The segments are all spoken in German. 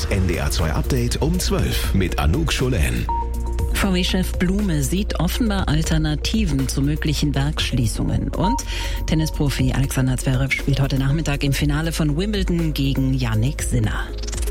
NDR 2 Update um 12 mit Anouk Scholen. VW-Chef Blume sieht offenbar Alternativen zu möglichen Werksschließungen. Und Tennisprofi Alexander Zverev spielt heute Nachmittag im Finale von Wimbledon gegen Jannik Sinner.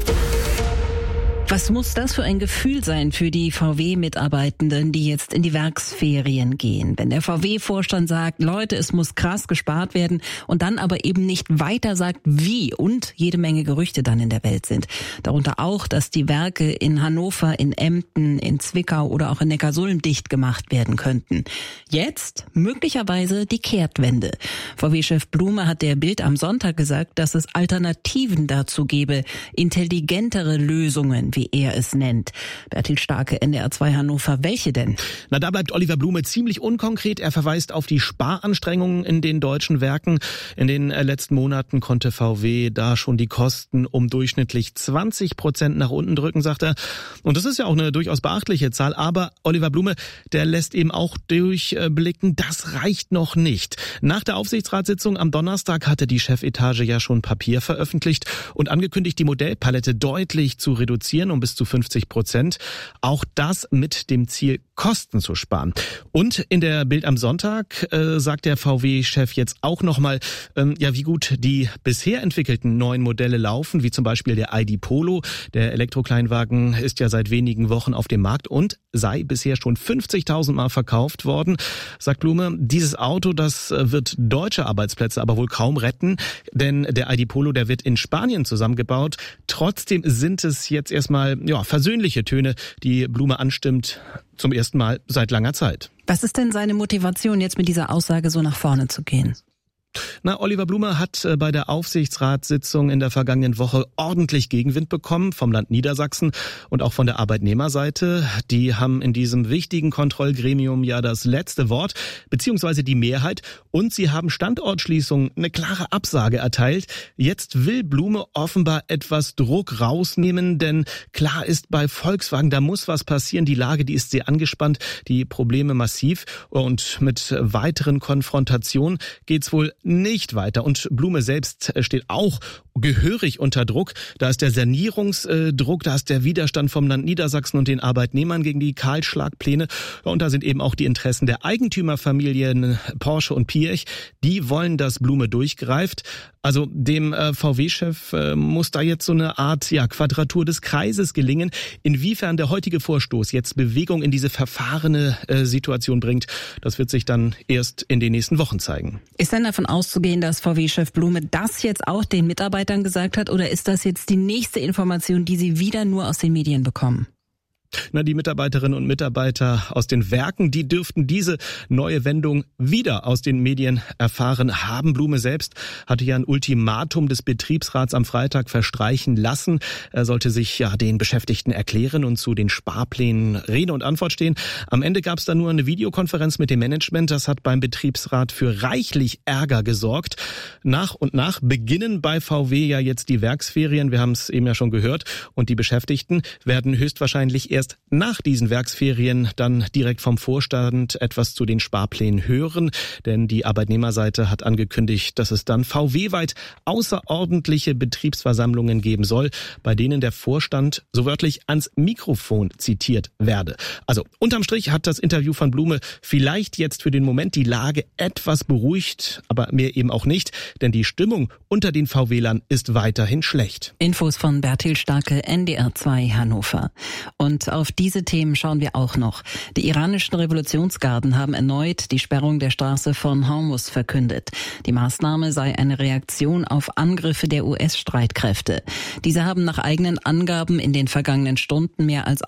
Was muss das für ein Gefühl sein für die VW-Mitarbeitenden, die jetzt in die Werksferien gehen? Wenn der VW-Vorstand sagt, Leute, es muss krass gespart werden und dann aber eben nicht weiter sagt, wie, und jede Menge Gerüchte dann in der Welt sind. Darunter auch, dass die Werke in Hannover, in Emden, in Zwickau oder auch in Neckarsulm dicht gemacht werden könnten. Jetzt möglicherweise die Kehrtwende. VW-Chef Blume hat der Bild am Sonntag gesagt, dass es Alternativen dazu gebe, intelligentere Lösungen, wie er es nennt. Bertil Starke, NDR 2 Hannover. Welche denn? Na, da bleibt Oliver Blume ziemlich unkonkret. Er verweist auf die Sparanstrengungen in den deutschen Werken. In den letzten Monaten konnte VW da schon die Kosten um durchschnittlich 20% nach unten drücken, sagt er. Und das ist ja auch eine durchaus beachtliche Zahl. Aber Oliver Blume, der lässt eben auch durchblicken, das reicht noch nicht. Nach der Aufsichtsratssitzung am Donnerstag hatte die Chefetage ja schon Papier veröffentlicht und angekündigt, die Modellpalette deutlich zu reduzieren um bis zu 50%. Auch das mit dem Ziel, Kosten zu sparen. Und in der Bild am Sonntag sagt der VW-Chef jetzt auch nochmal, wie gut die bisher entwickelten neuen Modelle laufen, wie zum Beispiel der ID Polo. Der Elektrokleinwagen ist ja seit wenigen Wochen auf dem Markt und sei bisher schon 50.000 Mal verkauft worden. Sagt Blume, dieses Auto, das wird deutsche Arbeitsplätze aber wohl kaum retten, denn der ID Polo, der wird in Spanien zusammengebaut. Trotzdem sind es jetzt erstmal versöhnliche Töne, die Blume anstimmt, zum ersten Mal seit langer Zeit. Was ist denn seine Motivation, jetzt mit dieser Aussage so nach vorne zu gehen? Na, Oliver Blume hat bei der Aufsichtsratssitzung in der vergangenen Woche ordentlich Gegenwind bekommen vom Land Niedersachsen und auch von der Arbeitnehmerseite. Die haben in diesem wichtigen Kontrollgremium ja das letzte Wort, beziehungsweise die Mehrheit. Und sie haben Standortschließungen eine klare Absage erteilt. Jetzt will Blume offenbar etwas Druck rausnehmen, denn klar ist bei Volkswagen, da muss was passieren. Die Lage, die ist sehr angespannt, die Probleme massiv. Und mit weiteren Konfrontationen geht's wohl nicht weiter. Und Blume selbst steht auch gehörig unter Druck. Da ist der Sanierungsdruck, da ist der Widerstand vom Land Niedersachsen und den Arbeitnehmern gegen die Kahlschlagpläne. Und da sind eben auch die Interessen der Eigentümerfamilien Porsche und Piech. Die wollen, dass Blume durchgreift. Also dem VW-Chef muss da jetzt so eine Art Quadratur des Kreises gelingen. Inwiefern der heutige Vorstoß jetzt Bewegung in diese verfahrene Situation bringt, das wird sich dann erst in den nächsten Wochen zeigen. Ist denn davon auszugehen, dass VW-Chef Blume das jetzt auch den Mitarbeitern gesagt hat, oder ist das jetzt die nächste Information, die Sie wieder nur aus den Medien bekommen? Na, die Mitarbeiterinnen und Mitarbeiter aus den Werken, die dürften diese neue Wendung wieder aus den Medien erfahren haben. Blume selbst hatte ja ein Ultimatum des Betriebsrats am Freitag verstreichen lassen. Er sollte sich den Beschäftigten erklären und zu den Sparplänen Rede und Antwort stehen. Am Ende gab es dann nur eine Videokonferenz mit dem Management. Das hat beim Betriebsrat für reichlich Ärger gesorgt. Nach und nach beginnen bei VW ja jetzt die Werksferien. Wir haben es eben ja schon gehört. Und die Beschäftigten werden höchstwahrscheinlich erst nach diesen Werksferien dann direkt vom Vorstand etwas zu den Sparplänen hören, denn die Arbeitnehmerseite hat angekündigt, dass es dann VW-weit außerordentliche Betriebsversammlungen geben soll, bei denen der Vorstand so wörtlich ans Mikrofon zitiert werde. Also unterm Strich hat das Interview von Blume vielleicht jetzt für den Moment die Lage etwas beruhigt, aber mehr eben auch nicht, denn die Stimmung unter den VW-Lern ist weiterhin schlecht. Infos von Bertil Starke, NDR 2 Hannover. Und auf diese Themen schauen wir auch noch. Die iranischen Revolutionsgarden haben erneut die Sperrung der Straße von Hormuz verkündet. Die Maßnahme sei eine Reaktion auf Angriffe der US-Streitkräfte. Diese haben nach eigenen Angaben in den vergangenen Stunden mehr als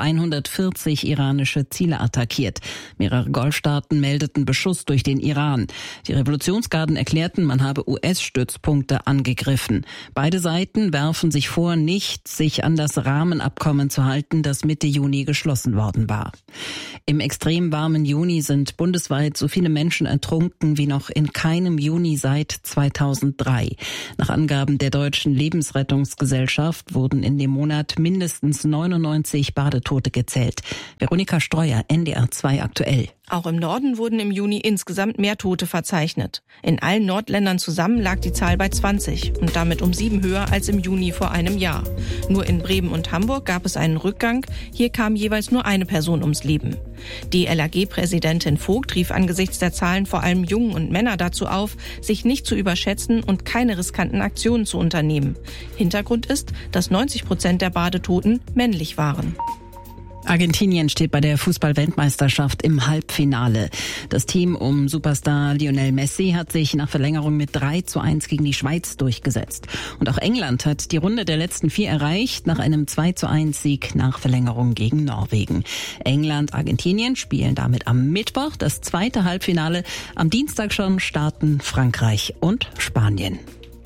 140 iranische Ziele attackiert. Mehrere Golfstaaten meldeten Beschuss durch den Iran. Die Revolutionsgarden erklärten, man habe US-Stützpunkte angegriffen. Beide Seiten werfen sich vor, nicht sich an das Rahmenabkommen zu halten, das Mitte Juni geschlossen worden war. Im extrem warmen Juni sind bundesweit so viele Menschen ertrunken wie noch in keinem Juni seit 2003. Nach Angaben der Deutschen Lebensrettungsgesellschaft wurden in dem Monat mindestens 99 Badetote gezählt. Veronika Streuer, NDR 2 aktuell. Auch im Norden wurden im Juni insgesamt mehr Tote verzeichnet. In allen Nordländern zusammen lag die Zahl bei 20 und damit um 7 höher als im Juni vor einem Jahr. Nur in Bremen und Hamburg gab es einen Rückgang. Hier kam jeweils nur eine Person ums Leben. Die LAG-Präsidentin Vogt rief angesichts der Zahlen vor allem Jungen und Männer dazu auf, sich nicht zu überschätzen und keine riskanten Aktionen zu unternehmen. Hintergrund ist, dass 90% der Badetoten männlich waren. Argentinien steht bei der Fußball-Weltmeisterschaft im Halbfinale. Das Team um Superstar Lionel Messi hat sich nach Verlängerung mit 3:1 gegen die Schweiz durchgesetzt. Und auch England hat die Runde der letzten 4 erreicht, nach einem 2:1-Sieg nach Verlängerung gegen Norwegen. England, Argentinien spielen damit am Mittwoch das zweite Halbfinale. Am Dienstag schon starten Frankreich und Spanien.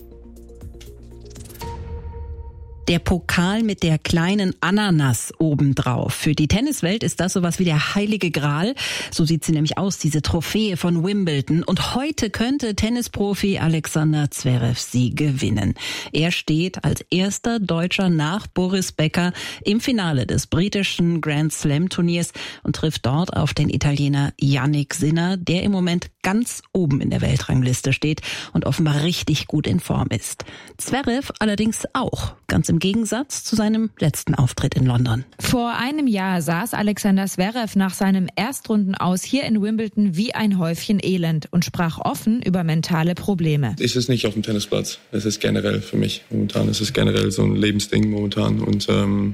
Der Pokal mit der kleinen Ananas obendrauf. Für die Tenniswelt ist das sowas wie der heilige Gral. So sieht sie nämlich aus, diese Trophäe von Wimbledon. Und heute könnte Tennisprofi Alexander Zverev sie gewinnen. Er steht als erster Deutscher nach Boris Becker im Finale des britischen Grand Slam Turniers und trifft dort auf den Italiener Jannik Sinner, der im Moment ganz oben in der Weltrangliste steht und offenbar richtig gut in Form ist. Zverev allerdings auch, ganz im Gegensatz zu seinem letzten Auftritt in London. Vor einem Jahr saß Alexander Zverev nach seinem Erstrundenaus hier in Wimbledon wie ein Häufchen Elend und sprach offen über mentale Probleme. Es ist nicht auf dem Tennisplatz, es ist generell für mich momentan. Es ist generell so ein Lebensding momentan und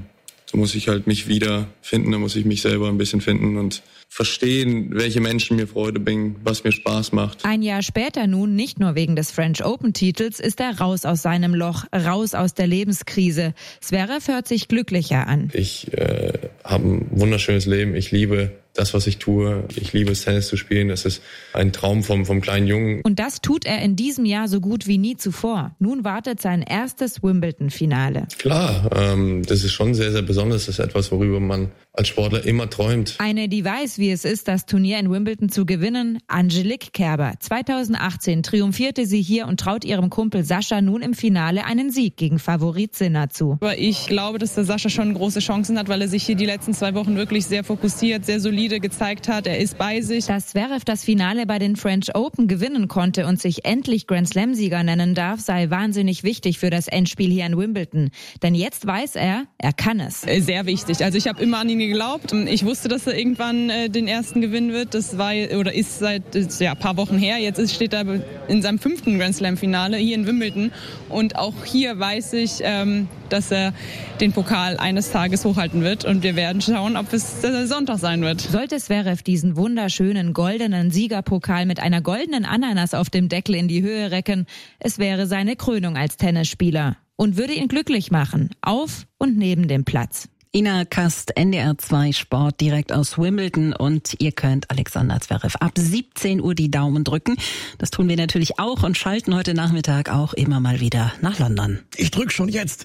so muss ich halt mich wiederfinden, da muss ich mich selber ein bisschen finden und verstehen, welche Menschen mir Freude bringen, was mir Spaß macht. Ein Jahr später nun, nicht nur wegen des French Open-Titels, ist er raus aus seinem Loch, raus aus der Lebenskrise. Zverev hört sich glücklicher an. Ich habe ein wunderschönes Leben, ich liebe das, was ich tue. Ich liebe es, Tennis zu spielen. Das ist ein Traum vom kleinen Jungen. Und das tut er in diesem Jahr so gut wie nie zuvor. Nun wartet sein erstes Wimbledon-Finale. Klar, das ist schon sehr, sehr besonders. Das ist etwas, worüber man als Sportler immer träumt. Eine, die weiß, wie es ist, das Turnier in Wimbledon zu gewinnen, Angelique Kerber. 2018 triumphierte sie hier und traut ihrem Kumpel Sascha nun im Finale einen Sieg gegen Favorit Sinner zu. Aber ich glaube, dass der Sascha schon große Chancen hat, weil er sich hier die letzten 2 Wochen wirklich sehr fokussiert, sehr solide gezeigt hat. Er ist bei sich. Dass Zverev das Finale bei den French Open gewinnen konnte und sich endlich Grand Slam-Sieger nennen darf, sei wahnsinnig wichtig für das Endspiel hier in Wimbledon. Denn jetzt weiß er kann es. Sehr wichtig. Also ich habe immer an ihn geglaubt. Ich wusste, dass er irgendwann den ersten gewinnen wird. Das war oder ist seit ein paar Wochen her. Jetzt steht er in seinem 5. Grand Slam-Finale hier in Wimbledon. Und auch hier weiß ich, dass er den Pokal eines Tages hochhalten wird. Und wir werden schauen, ob es Sonntag sein wird. Sollte Zverev diesen wunderschönen goldenen Siegerpokal mit einer goldenen Ananas auf dem Deckel in die Höhe recken, es wäre seine Krönung als Tennisspieler und würde ihn glücklich machen, auf und neben dem Platz. Ina Kast, NDR 2 Sport, direkt aus Wimbledon, und ihr könnt Alexander Zverev ab 17 Uhr die Daumen drücken. Das tun wir natürlich auch und schalten heute Nachmittag auch immer mal wieder nach London. Ich drück schon jetzt.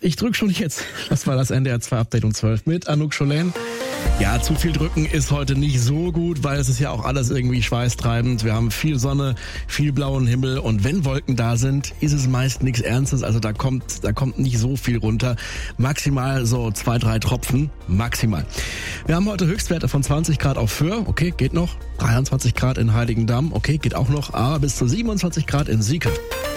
Das war das NDR 2 Update um 12 mit Anouk Scholen. Ja, zu viel drücken ist heute nicht so gut, weil es ist ja auch alles irgendwie schweißtreibend. Wir haben viel Sonne, viel blauen Himmel und wenn Wolken da sind, ist es meist nichts Ernstes. Also da kommt nicht so viel runter. Maximal so 2, 3 Tropfen. Maximal. Wir haben heute Höchstwerte von 20 Grad auf Föhr. Okay, geht noch. 23 Grad in Heiligendamm. Okay, geht auch noch. Aber bis zu 27 Grad in Sieke.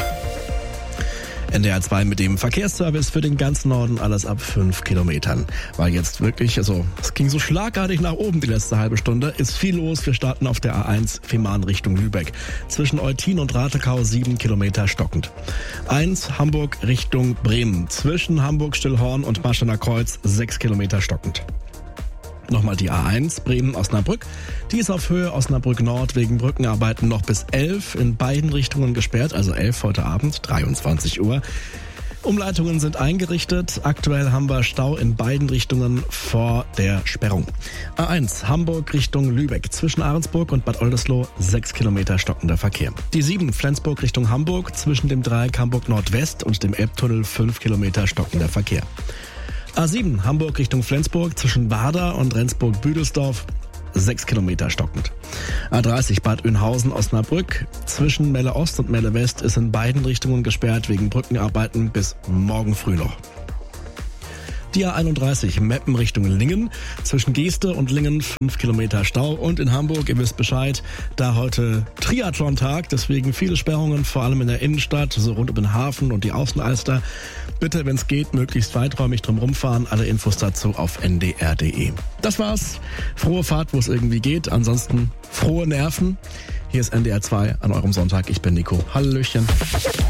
NDR 2 mit dem Verkehrsservice für den ganzen Norden, alles ab 5 Kilometern. Weil jetzt wirklich, es ging so schlagartig nach oben die letzte halbe Stunde, ist viel los. Wir starten auf der A1 Fehmarn Richtung Lübeck. Zwischen Eutin und Ratekau 7 Kilometer stockend. 1 Hamburg Richtung Bremen. Zwischen Hamburg-Stillhorn und Marschener Kreuz 6 Kilometer stockend. Nochmal die A1 Bremen-Osnabrück. Die ist auf Höhe Osnabrück Nord wegen Brückenarbeiten noch bis 11 in beiden Richtungen gesperrt, also 11 heute Abend, 23 Uhr. Umleitungen sind eingerichtet. Aktuell haben wir Stau in beiden Richtungen vor der Sperrung. A1 Hamburg Richtung Lübeck. Zwischen Ahrensburg und Bad Oldesloe 6 Kilometer stockender Verkehr. Die 7 Flensburg Richtung Hamburg. Zwischen dem Dreieck Hamburg Nordwest und dem Elbtunnel 5 Kilometer stockender Verkehr. A7 Hamburg Richtung Flensburg zwischen Bader und Rendsburg-Büdelsdorf 6 Kilometer stockend. A30 Bad Oeynhausen-Osnabrück zwischen Melle Ost und Melle West ist in beiden Richtungen gesperrt wegen Brückenarbeiten bis morgen früh noch. Die A31 Meppen Richtung Lingen. Zwischen Geeste und Lingen 5 Kilometer Stau. Und in Hamburg, ihr wisst Bescheid, da heute Triathlon-Tag. Deswegen viele Sperrungen, vor allem in der Innenstadt, so rund um den Hafen und die Außenalster. Bitte, wenn es geht, möglichst weiträumig drum rumfahren. Alle Infos dazu auf ndr.de. Das war's. Frohe Fahrt, wo es irgendwie geht. Ansonsten frohe Nerven. Hier ist NDR 2 an eurem Sonntag. Ich bin Nico. Hallöchen.